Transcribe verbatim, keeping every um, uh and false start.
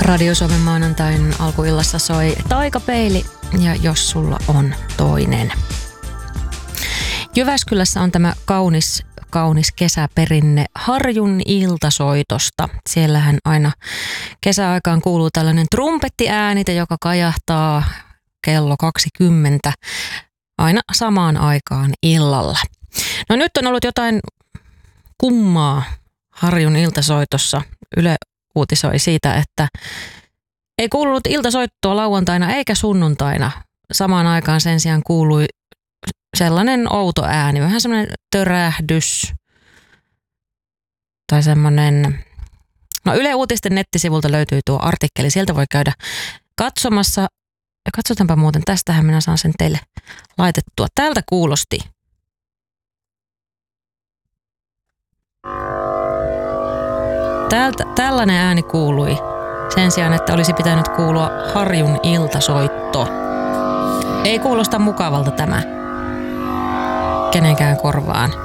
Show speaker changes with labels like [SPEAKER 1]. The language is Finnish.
[SPEAKER 1] Radio Suomen maanantain alkuillassa soi Taikapeili ja Jos sulla on toinen. Jyväskylässä on tämä kaunis, kaunis kesäperinne Harjun iltasoitosta. Siellähän aina kesäaikaan kuuluu tällainen trumpettiäänite, joka kajahtaa kello kaksikymmentä aina samaan aikaan illalla. No nyt on ollut jotain kummaa Harjun iltasoitossa. Yle uutisoi siitä, että ei kuulunut iltasoittoa lauantaina eikä sunnuntaina. Samaan aikaan sen sijaan kuului sellainen outo ääni, vähän semmoinen törähdys tai semmoinen. No Yle Uutisten nettisivulta löytyy tuo artikkeli, sieltä voi käydä katsomassa. Ja katsotaanpa muuten, tästähän minä saan sen teille laitettua. Täältä kuulosti. Täältä, tällainen ääni kuului sen sijaan, että olisi pitänyt kuulua Harjun iltasoitto. Ei kuulosta mukavalta tämä kenenkään korvaan.